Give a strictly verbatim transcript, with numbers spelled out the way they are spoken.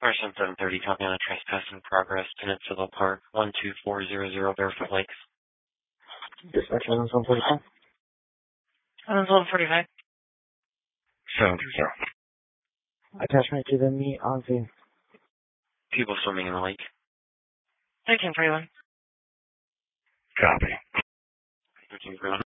Arson seven thirty, copy on a trespass in progress, Peninsula Park, one two four zero zero, Barefoot Lakes. Dispatch one one forty-five. one forty-five. seven three zero. Attachment to the meet on scene. People swimming in the lake. thirteen forty-one. Copy. thirteen forty-one.